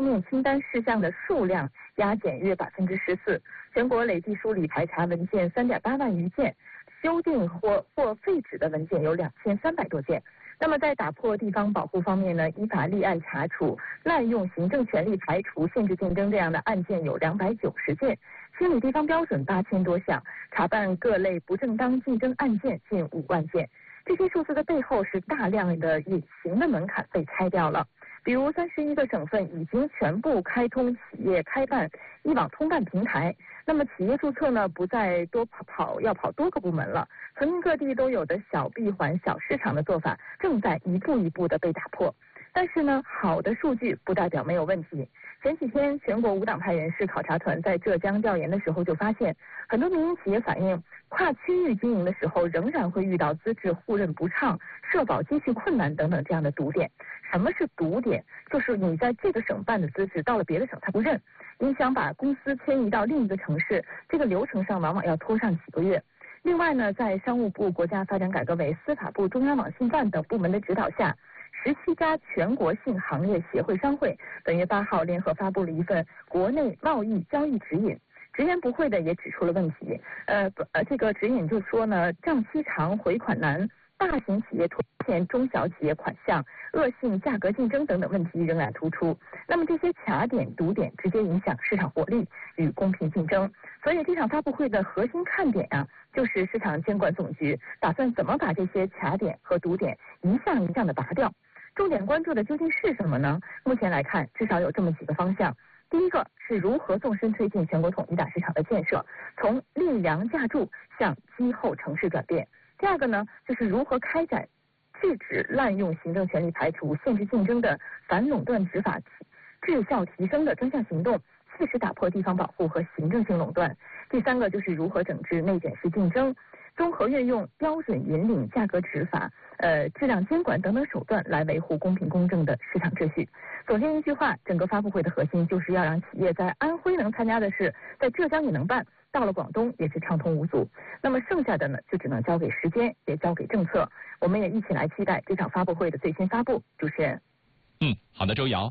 面清单事项的数量压减约14%，全国累计梳理排查文件3.8万余件，修订或废止的文件有2300多件。那么在打破地方保护方面呢，依法立案查处滥用行政权力排除、限制竞争这样的案件有290件，清理地方标准8000多项，查办各类不正当竞争案件近5万件。这些数字的背后是大量的隐形的门槛被拆掉了。比如31个省份已经全部开通企业开办一网通办平台，那么企业注册呢不再要跑多个部门了。曾经各地都有的小闭环、小市场的做法正在一步一步的被打破。但是呢，好的数据不代表没有问题。前几天，全国无党派人士考察团在浙江调研的时候就发现，很多民营企业反映，跨区域经营的时候仍然会遇到资质互认不畅、社保接续困难等等这样的堵点。什么是堵点？就是你在这个省办的资质，到了别的省他不认，你想把公司迁移到另一个城市，这个流程上往往要拖上几个月。另外呢，在商务部、国家发展改革委、司法部、中央网信办等部门的指导下，17家全国性行业协会商会本月8号联合发布了一份国内贸易交易指引。直言不讳的也指出了问题。这个指引就说呢，账期长、回款难，大型企业拖欠中小企业款项，恶性价格竞争等等问题仍然突出。那么这些卡点、堵点直接影响市场活力与公平竞争。所以这场发布会的核心看点啊，就是市场监管总局打算怎么把这些卡点和堵点一项一项的拔掉。重点关注的究竟是什么呢？目前来看，至少有这么几个方向。第一个是如何纵深推进全国统一大市场的建设，从立粮架筑向基后城市转变。第二个呢，就是如何开展制止滥用行政权力排除、限制竞争的反垄断执法质效提升的专项行动，切实打破地方保护和行政性垄断。第三个就是如何整治内卷式竞争，综合运用标准引领、价格执法、质量监管等等手段来维护公平公正的市场秩序。总结一句话，整个发布会的核心就是要让企业在安徽能参加的事，在浙江也能办，到了广东也是畅通无阻。那么剩下的呢，就只能交给时间，也交给政策。我们也一起来期待这场发布会的最新发布。主持人， 好的，周瑶。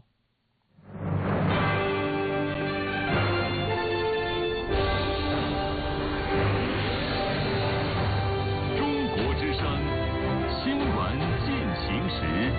中国之声，新闻进行时。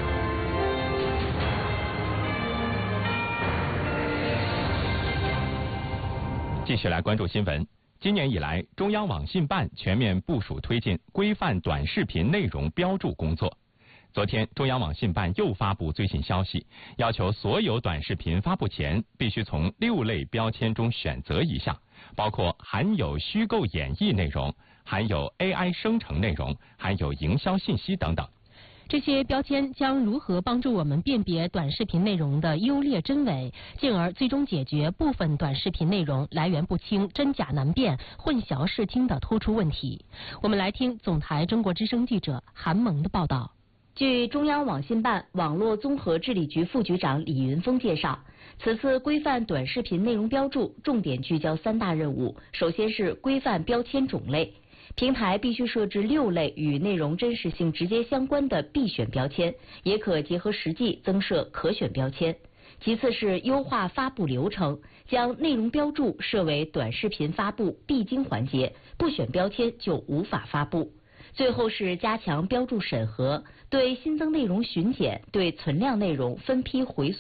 继续来关注新闻。今年以来，中央网信办全面部署推进规范短视频内容标注工作。昨天，中央网信办又发布最新消息，要求所有短视频发布前必须从6类标签中选择一项，包括含有虚构演绎内容、含有 AI 生成内容、含有营销信息等等。 这些标签将如何帮助我们辨别短视频内容的优劣真伪，进而最终解决部分短视频内容来源不清、真假难辨、混淆视听的突出问题？我们来听总台中国之声记者韩萌的报道。 据中央网信办网络综合治理局副局长李云峰介绍，此次规范短视频内容标注重点聚焦3大任务，首先是规范标签种类。平台必须设置6类与内容真实性直接相关的必选标签，也可结合实际增设可选标签。其次是优化发布流程，将内容标注设为短视频发布必经环节，不选标签就无法发布。最后是加强标注审核，对新增内容巡检，对存量内容分批回溯